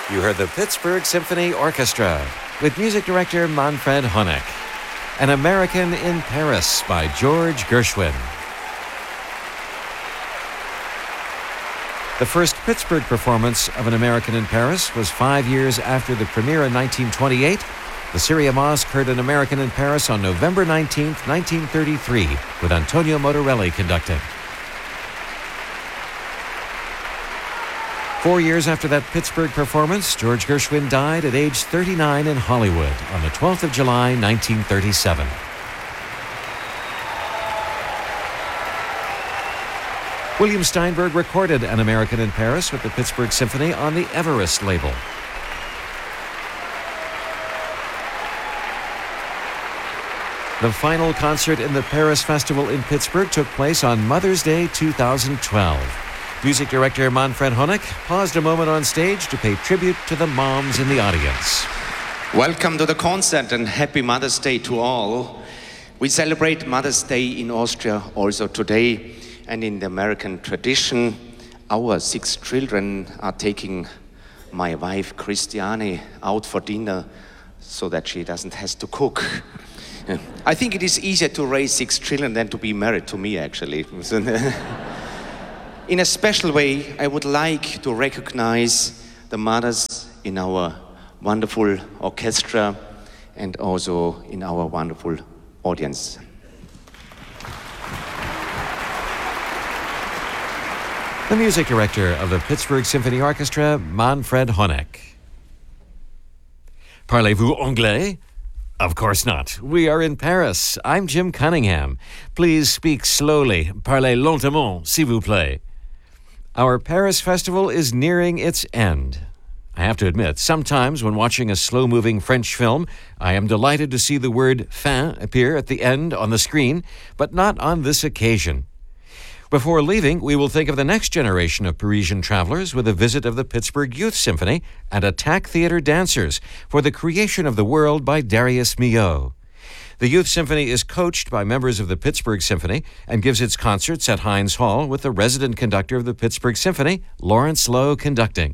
You heard the Pittsburgh Symphony Orchestra with music director Manfred Honeck. An American in Paris by George Gershwin. The first Pittsburgh performance of An American in Paris was 5 years after the premiere in 1928. The Syria Mosque heard An American in Paris on November 19, 1933, with Antonio Motorelli conducting. 4 years after that Pittsburgh performance, George Gershwin died at age 39 in Hollywood on the 12th of July, 1937. William Steinberg recorded An American in Paris with the Pittsburgh Symphony on the Everest label. The final concert in the Paris Festival in Pittsburgh took place on Mother's Day 2012. Music director Manfred Honeck paused a moment on stage to pay tribute to the moms in the audience. Welcome to the concert and happy Mother's Day to all. We celebrate Mother's Day in Austria also today, and in the American tradition, our 6 children are taking my wife Christiane out for dinner so that she doesn't have to cook. I think it is easier to raise 6 children than to be married to me, actually. In a special way, I would like to recognize the mothers in our wonderful orchestra and also in our wonderful audience. The music director of the Pittsburgh Symphony Orchestra, Manfred Honeck. Parlez-vous anglais? Of course not. We are in Paris. I'm Jim Cunningham. Please speak slowly. Parlez lentement, s'il vous plaît. Our Paris Festival is nearing its end. I have to admit, sometimes when watching a slow-moving French film, I am delighted to see the word fin appear at the end on the screen, but not on this occasion. Before leaving, we will think of the next generation of Parisian travelers with a visit of the Pittsburgh Youth Symphony and Attack Theatre Dancers for the Creation of the World by Darius Milhaud. The Youth Symphony is coached by members of the Pittsburgh Symphony and gives its concerts at Heinz Hall with the resident conductor of the Pittsburgh Symphony, Lawrence Lowe, conducting.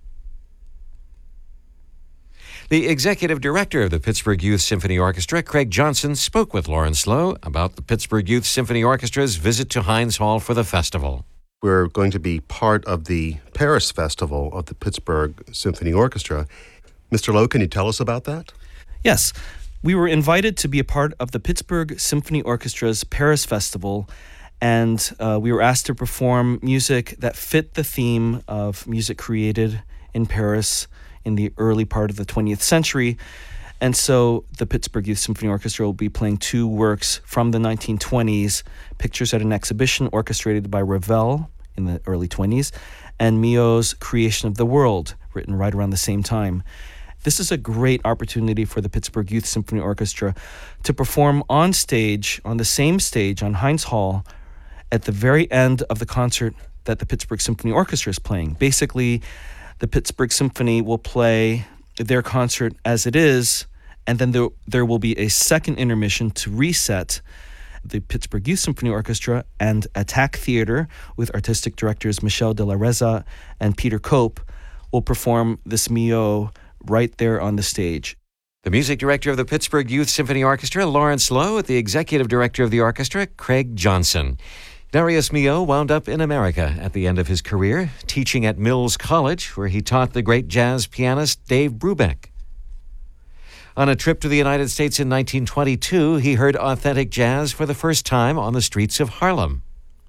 The executive director of the Pittsburgh Youth Symphony Orchestra, Craig Johnson, spoke with Lawrence Lowe about the Pittsburgh Youth Symphony Orchestra's visit to Heinz Hall for the festival. We're going to be part of the Paris Festival of the Pittsburgh Symphony Orchestra. Mr. Lowe, can you tell us about that? Yes. We were invited to be a part of the Pittsburgh Symphony Orchestra's Paris Festival, and we were asked to perform music that fit the theme of music created in Paris in the early part of the 20th century. And so the Pittsburgh Youth Symphony Orchestra will be playing 2 works from the 1920s, Pictures at an Exhibition, orchestrated by Ravel in the early 20s, and Milhaud's Creation of the World, written right around the same time. This is a great opportunity for the Pittsburgh Youth Symphony Orchestra to perform on stage, on the same stage, on Heinz Hall, at the very end of the concert that the Pittsburgh Symphony Orchestra is playing. Basically, the Pittsburgh Symphony will play their concert as it is, and then there will be a second intermission to reset. The Pittsburgh Youth Symphony Orchestra and Attack Theatre, with artistic directors Michel de la Reza and Peter Cope, will perform this Milhaud right there on the stage. The music director of the Pittsburgh Youth Symphony Orchestra, Lawrence Lowe, with the executive director of the orchestra, Craig Johnson. Darius Milhaud wound up in America at the end of his career, teaching at Mills College, where he taught the great jazz pianist Dave Brubeck. On a trip to the United States in 1922, he heard authentic jazz for the first time on the streets of Harlem.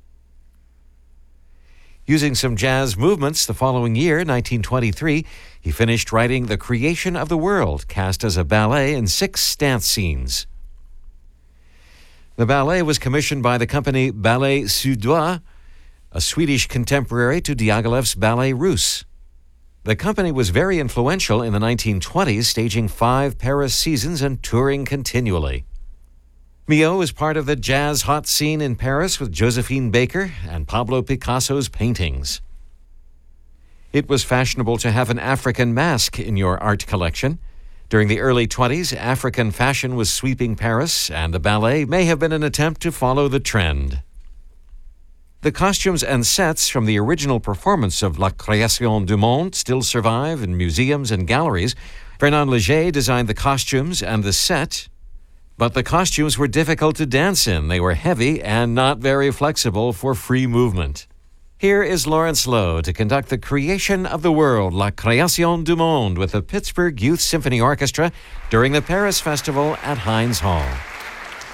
Using some jazz movements the following year, 1923, he finished writing The Creation of the World, cast as a ballet in 6 dance scenes. The ballet was commissioned by the company Ballet Suédois, a Swedish contemporary to Diaghilev's Ballet Russe. The company was very influential in the 1920s, staging 5 Paris seasons and touring continually. Milhaud was part of the jazz hot scene in Paris with Josephine Baker and Pablo Picasso's paintings. It was fashionable to have an African mask in your art collection. During the early 20s, African fashion was sweeping Paris, and the ballet may have been an attempt to follow the trend. The costumes and sets from the original performance of La Création du Monde still survive in museums and galleries. Fernand Léger designed the costumes and the set, but the costumes were difficult to dance in. They were heavy and not very flexible for free movement. Here is Lawrence Lowe to conduct the creation of the world, La Création du Monde, with the Pittsburgh Youth Symphony Orchestra during the Paris Festival at Heinz Hall.